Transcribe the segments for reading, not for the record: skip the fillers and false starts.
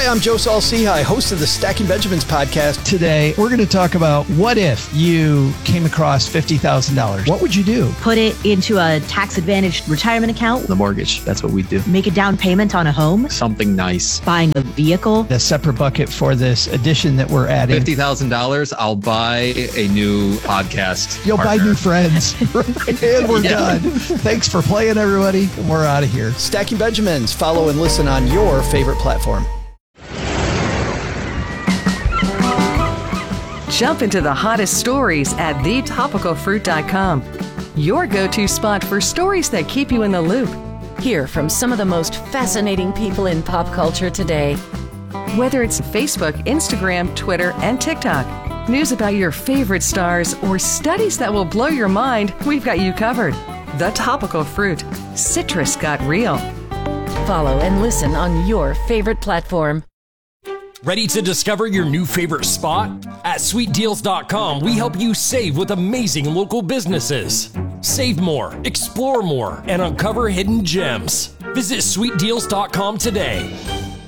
Hi, I'm Joe Saul-Sehy, host of the Stacking Benjamins podcast. Today, we're going to talk about what if you came across $50,000? What would you do? Put it into a tax-advantaged retirement account. The mortgage, that's what we do. Make a down payment on a home. Something nice. Buying a vehicle. A separate bucket for this addition that we're adding. $50,000, I'll buy a new podcast You'll partner. buy new friends. And we're done. Thanks for playing, everybody. We're out of here. Stacking Benjamins. Follow and listen on your favorite platform. Jump into the hottest stories at thetopicalfruit.com. Your go-to spot for stories that keep you in the loop. Hear from some of the most fascinating people in pop culture today. Whether it's Facebook, Instagram, Twitter, and TikTok, news about your favorite stars, or studies that will blow your mind, we've got you covered. The Topical Fruit. Citrus got real. Follow and listen on your favorite platform. Ready to discover your new favorite spot? At sweetdeals.com, we help you save with amazing local businesses. Save more, explore more, and uncover hidden gems. Visit sweetdeals.com today.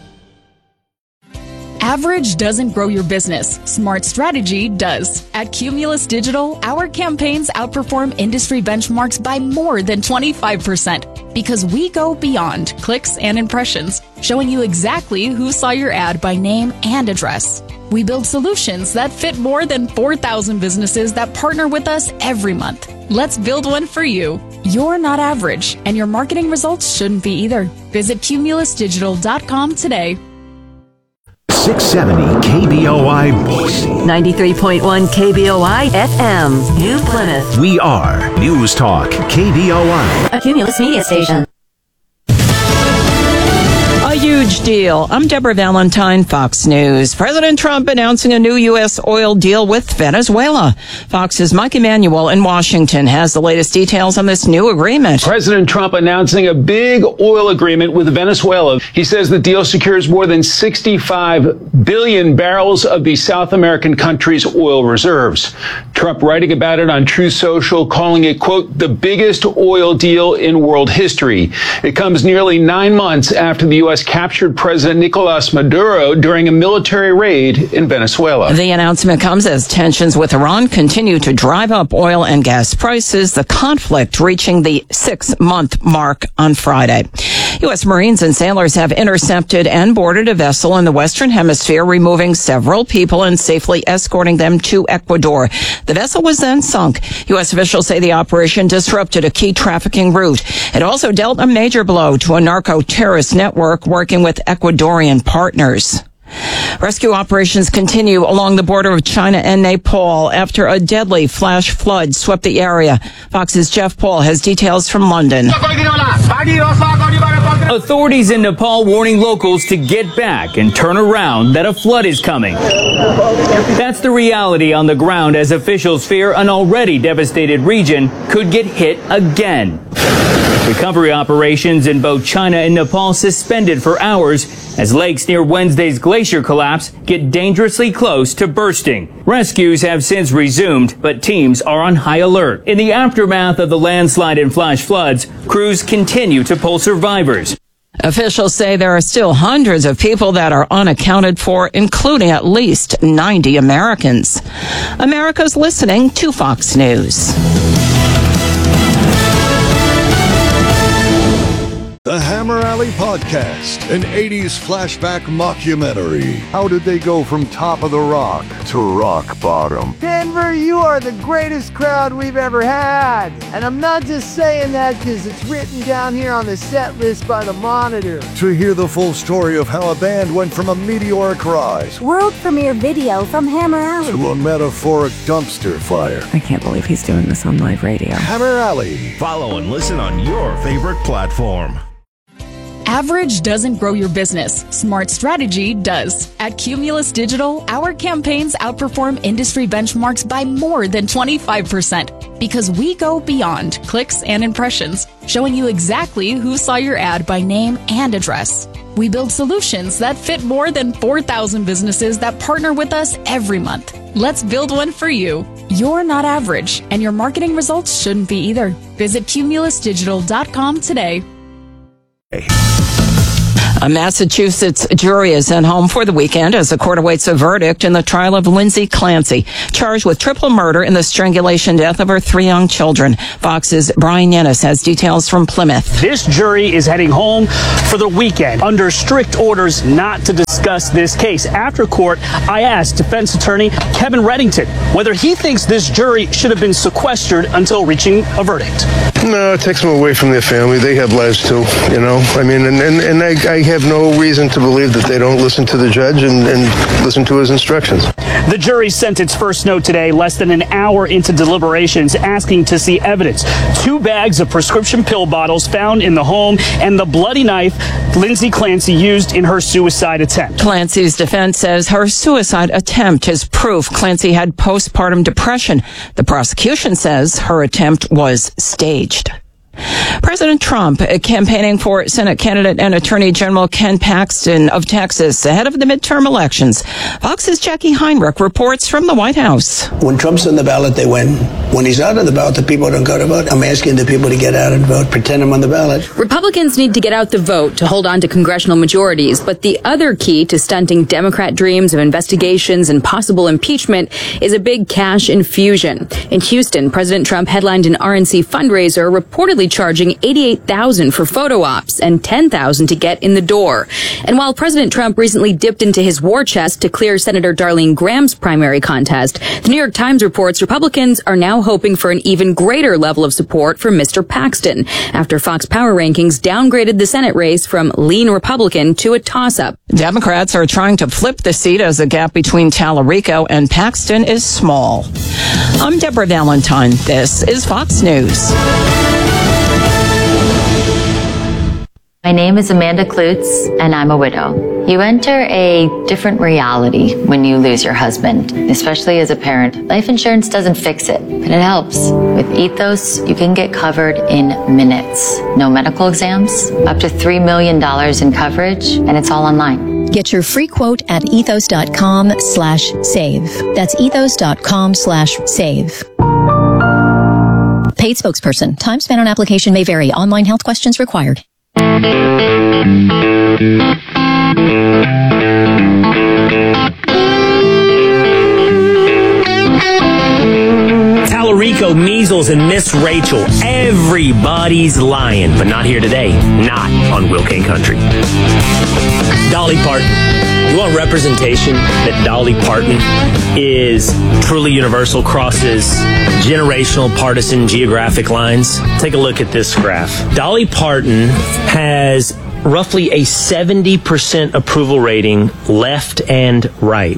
Average doesn't grow your business. Smart strategy does. At Cumulus Digital, our campaigns outperform industry benchmarks by more than 25% because we go beyond clicks and impressions, showing you exactly who saw your ad by name and address. We build solutions that fit more than 4,000 businesses that partner with us every month. Let's build one for you. You're not average, and your marketing results shouldn't be either. Visit cumulusdigital.com today. 670 KBOI Boise. 93.1 KBOI FM, New Plymouth. We are News Talk KBOI. A Cumulus media station. A huge deal. I'm Deborah Valentine, Fox News. President Trump announcing a new U.S. oil deal with Venezuela. Fox's Mike Emanuel in Washington has the latest details on this new agreement. President Trump announcing a big oil agreement with Venezuela. He says the deal secures more than 65 billion barrels of the South American country's oil reserves. Trump writing about it on Truth Social, calling it, quote, the biggest oil deal in world history. It comes nearly 9 months after the U.S. captured President Nicolas Maduro during a military raid in Venezuela. The announcement comes as tensions with Iran continue to drive up oil and gas prices, the conflict reaching the 6-month mark on Friday. U.S. Marines and sailors have intercepted and boarded a vessel in the Western Hemisphere, removing several people and safely escorting them to Ecuador. The vessel was then sunk. U.S. officials say the operation disrupted a key trafficking route. It also dealt a major blow to a narco-terrorist network working with Ecuadorian partners. Rescue operations continue along the border of China and Nepal after a deadly flash flood swept the area. Fox's Jeff Paul has details from London. Authorities in Nepal warning locals to get back and turn around, that a flood is coming. That's the reality on the ground as officials fear an already devastated region could get hit again. Recovery operations in both China and Nepal suspended for hours as lakes near Wednesday's glacier collapse get dangerously close to bursting. Rescues have since resumed, but teams are on high alert. In the aftermath of the landslide and flash floods, crews continue to pull survivors. Officials say there are still hundreds of people that are unaccounted for, including at least 90 Americans. America's listening to Fox News. The Hammer Alley Podcast, an 80s flashback mockumentary. How did they go from top of the rock to rock bottom? Denver, you are the greatest crowd we've ever had. And I'm not just saying that because it's written down here on the set list by the Monitor. To hear the full story of how a band went from a meteoric rise, world premiere video from Hammer Alley, to a metaphoric dumpster fire. I can't believe he's doing this on live radio. Hammer Alley. Follow and listen on your favorite platform. Average doesn't grow your business. Smart strategy does. At Cumulus Digital, our campaigns outperform industry benchmarks by more than 25% because we go beyond clicks and impressions, showing you exactly who saw your ad by name and address. We build solutions that fit more than 4,000 businesses that partner with us every month. Let's build one for you. You're not average, and your marketing results shouldn't be either. Visit cumulusdigital.com today. A Massachusetts jury is at home for the weekend as the court awaits a verdict in the trial of Lindsay Clancy, charged with triple murder in the strangulation death of her 3 young children. Fox's Brian Yennis has details from Plymouth. This jury is heading home for the weekend under strict orders not to discuss this case. After court, I asked defense attorney Kevin Reddington whether he thinks this jury should have been sequestered until reaching a verdict. No, it takes them away from their family. They have lives too, you know. I mean, and I have no reason to believe that they don't listen to the judge and listen to his instructions. The jury sent its first note today, less than an hour into deliberations, asking to see evidence. 2 bags of prescription pill bottles found in the home and the bloody knife Lindsay Clancy used in her suicide attempt. Clancy's defense says her suicide attempt is proof Clancy had postpartum depression. The prosecution says her attempt was staged. President Trump campaigning for Senate candidate and Attorney General Ken Paxton of Texas ahead of the midterm elections. Fox's Jackie Heinrich reports from the White House. When Trump's on the ballot, they win. When he's out on the ballot, the people don't go to vote. I'm asking the people to get out and vote, pretend I'm on the ballot. Republicans need to get out the vote to hold on to congressional majorities, but the other key to stunting Democrat dreams of investigations and possible impeachment is a big cash infusion. In Houston, President Trump headlined an RNC fundraiser reportedly charging $88,000 for photo ops and $10,000 to get in the door. And while President Trump recently dipped into his war chest to clear Senator Darlene Graham's primary contest, the New York Times reports Republicans are now hoping for an even greater level of support for Mr. Paxton after Fox Power Rankings downgraded the Senate race from lean Republican to a toss-up. Democrats are trying to flip the seat as the gap between Tallarico and Paxton is small. I'm Deborah Valentine. This is Fox News. My name is Amanda Klutz, and I'm a widow. You enter a different reality when you lose your husband, especially as a parent. Life insurance doesn't fix it, but it helps. With Ethos, you can get covered in minutes. No medical exams, up to $3 million in coverage, and it's all online. Get your free quote at ethos.com/save. That's ethos.com/save. Paid spokesperson. Time spent on application may vary. Online health questions required. Tallarico, measles, and Miss Rachel. Everybody's lying, but not here today. Not on Will King Country. Dolly Parton. You want representation that Dolly Parton is truly universal, crosses generational, partisan, geographic lines? Take a look at this graph. Dolly Parton has roughly a 70% approval rating left and right.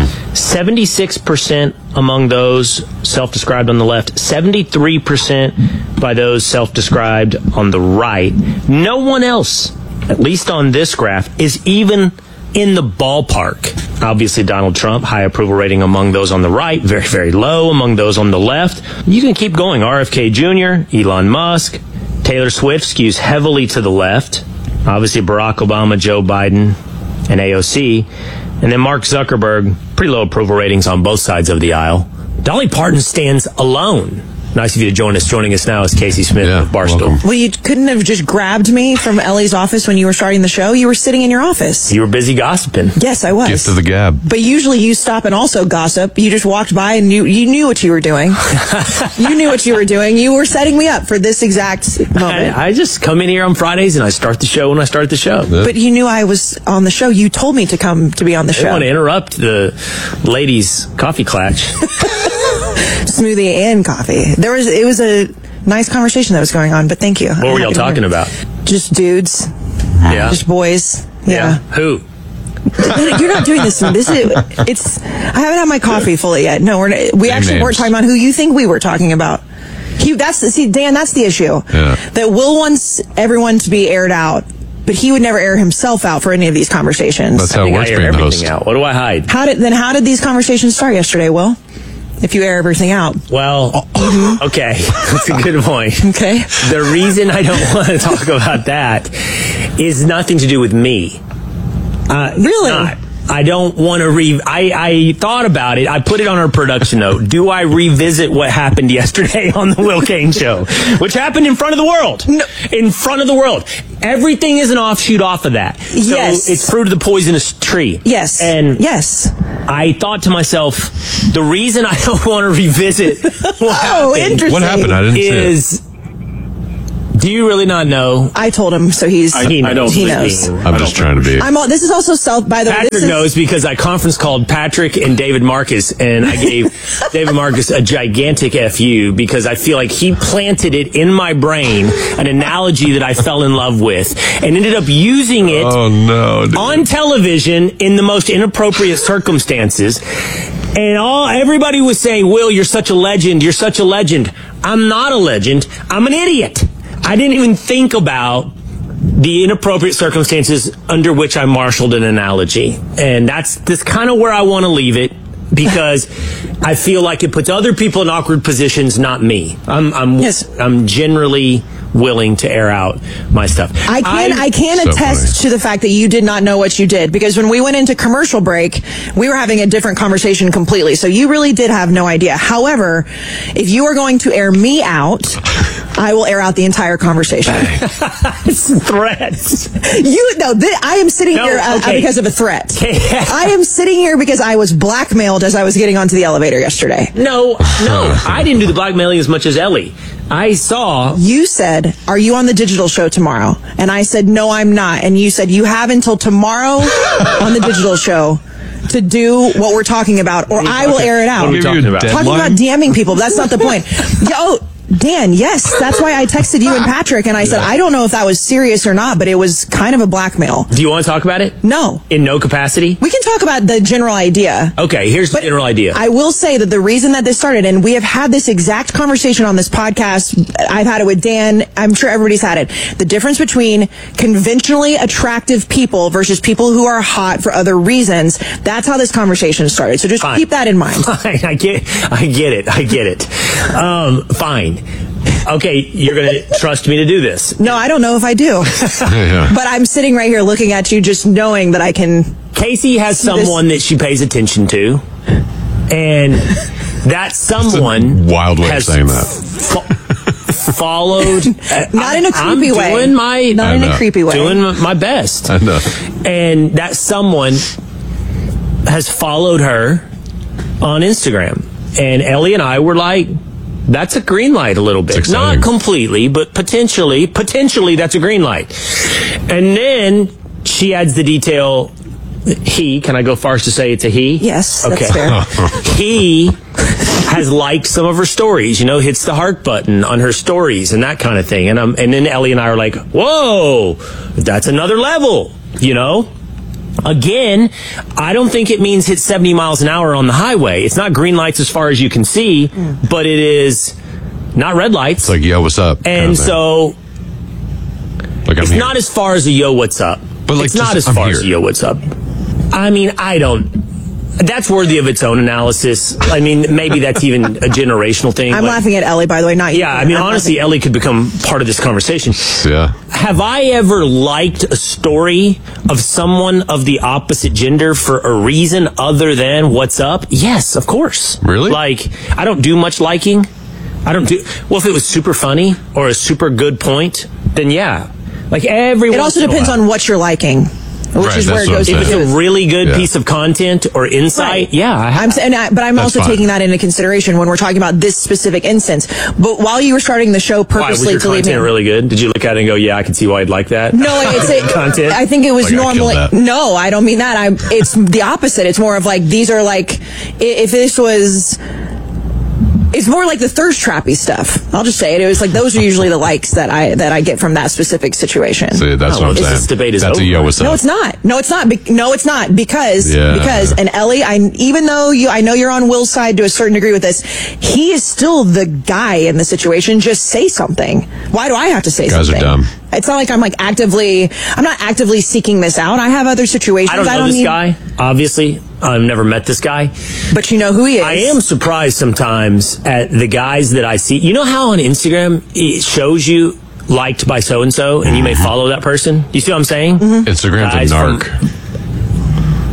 76% among those self-described on the left, 73% by those self-described on the right. No one else, at least on this graph, is even in the ballpark. Obviously, Donald Trump, high approval rating among those on the right, very, very low among those on the left. You can keep going. RFK Jr., Elon Musk, Taylor Swift skews heavily to the left. Obviously, Barack Obama, Joe Biden, and AOC. And then Mark Zuckerberg, pretty low approval ratings on both sides of the aisle. Dolly Parton stands alone. Nice of you to join us. Joining us now is Casey Smith of Barstool. Welcome. Well, you couldn't have just grabbed me from Ellie's office when you were starting the show. You were sitting in your office. You were busy gossiping. Yes, I was. Gift of the gab. But usually you stop and also gossip. You just walked by and you knew what you were doing. You knew what you were doing. You were setting me up for this exact moment. I just come in here on Fridays and I start the show when I start the show. Yeah. But you knew I was on the show. You told me to come to be on the show. I didn't want to interrupt the ladies' coffee clutch. Smoothie and coffee. It was a nice conversation that was going on, but thank you. What were y'all talking about? Just dudes. Yeah. Just boys. Yeah. Who? You're not doing this. I haven't had my coffee fully yet. No, we actually weren't talking about who you think we were talking about. Dan, that's the issue. Yeah. That Will wants everyone to be aired out, but he would never air himself out for any of these conversations. That's how it works being the host. Out. What do I hide? How did these conversations start yesterday, Will? If you air everything out. Well, okay. That's a good point. Okay. The reason I don't want to talk about that is nothing to do with me. Really? I don't want to I thought about it. I put it on our production note. Do I revisit what happened yesterday on the Will Kane Show? Which happened in front of the world. No. In front of the world. Everything is an offshoot off of that. So yes. It's fruit of the poisonous tree. Yes. And yes. I thought to myself, the reason I don't want to revisit what happened. What happened? I didn't see it. Do you really not know? I told him, so he knows. I'm just trying to be. This is also by the way. Patrick knows because I conference called Patrick and David Marcus, and I gave David Marcus a gigantic FU because I feel like he planted it in my brain, an analogy that I fell in love with, and ended up using it on television in the most inappropriate circumstances. And everybody was saying, Will, you're such a legend. You're such a legend. I'm not a legend. I'm an idiot. I didn't even think about the inappropriate circumstances under which I marshaled an analogy. And that's kind of where I want to leave it because I feel like it puts other people in awkward positions, not me. I'm generally willing to air out my stuff. I can attest to the fact that you did not know what you did because when we went into commercial break, we were having a different conversation completely. So you really did have no idea. However, if you are going to air me out, I will air out the entire conversation. It's threats. I am sitting here because of a threat. I am sitting here because I was blackmailed as I was getting onto the elevator yesterday. No, I didn't do the blackmailing as much as Ellie. I saw... You said, are you on the digital show tomorrow? And I said, no, I'm not. And you said, you have until tomorrow on the digital show to do what we're talking about, or I will air it out. What are we talking about? Talking about DMing people. That's not the point. Dan, yes, that's why I texted you and Patrick, and I said, I don't know if that was serious or not, but it was kind of a blackmail. Do you want to talk about it? No. In no capacity? We can talk about the general idea. Okay, here's the general idea. I will say that the reason that this started, and we have had this exact conversation on this podcast, I've had it with Dan, I'm sure everybody's had it, the difference between conventionally attractive people versus people who are hot for other reasons, that's how this conversation started. So just keep that in mind. Fine, I get it. Fine. Okay, you're going to trust me to do this. No, I don't know if I do. But I'm sitting right here looking at you just knowing that I can... Casey has someone that she pays attention to, and that someone wild way of saying that. Followed... Not in a creepy way. Not in a creepy way. Doing my best. I know. And that someone has followed her on Instagram. And Ellie and I were like... That's a green light a little bit. Not completely, but potentially that's a green light. And then she adds the detail, can I go far as to say it's a he? Yes, that's fair. He has liked some of her stories, hits the heart button on her stories and that kind of thing. And then Ellie and I are like, whoa, that's another level, Again, I don't think it means hit 70 miles an hour on the highway. It's not green lights as far as you can see, but it is not red lights. It's like, yo, what's up? And so it's not as far as a yo, what's up. But it's not as far as a yo, what's up. I mean, that's worthy of its own analysis. I mean, maybe that's even a generational thing. I'm laughing at Ellie, by the way, not you. Yeah, I mean, honestly, Ellie could become part of this conversation. Yeah. Have I ever liked a story of someone of the opposite gender for a reason other than what's up? Yes, of course. Really? Like, I don't do much liking. Well, if it was super funny or a super good point, then yeah. Like It also depends on what you're liking. Which is where it goes. If it's a really good piece of content or insight, but I'm also taking that into consideration when we're talking about this specific instance. But while you were starting the show purposely, was your content really good? Did you look at it and go, "Yeah, I can see why I'd like that"? No, content. I think it was normally. No, I don't mean that. It's the opposite. It's more of like these are like if this was. It's more like the thirst trappy stuff. I'll just say it. It was like those are usually the likes that I get from that specific situation. See, that's what I'm saying. This debate is over. No, it's not. No, it's not because and Ellie, even though I know you're on Will's side to a certain degree with this, he is still the guy in the situation. Just say something. Why do I have to say something? Guys are dumb. It's not like I'm not actively seeking this out. I have other situations. I don't know this guy, obviously. I've never met this guy. But you know who he is. I am surprised sometimes at the guys that I see. You know how on Instagram it shows you liked by so-and-so and you may follow that person? You see what I'm saying? Instagram's a narc.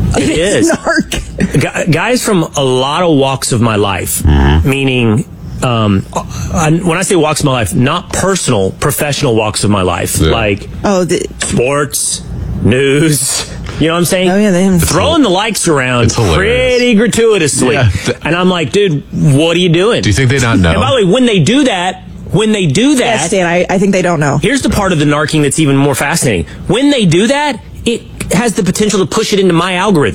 It is. Narc. Guys from a lot of walks of my life, meaning, when I say walks of my life, not personal, professional walks of my life, like sports, news. You know what I'm saying? Oh, yeah, throwing the likes around pretty gratuitously. Yeah. And I'm like, dude, what are you doing? Do you think they not know? And by the way, when they do that, yes, Dan, I think they don't know. Here's the part of the narking that's even more fascinating. When they do that, it has the potential to push it into my algorithm.